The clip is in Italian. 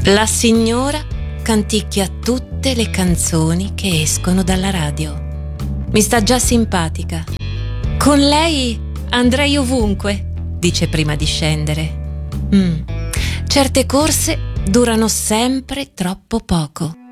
La signora canticchia tutte le canzoni che escono dalla radio. Mi sta già simpatica. Con lei andrei ovunque, dice prima di scendere. Certe corse durano sempre troppo poco.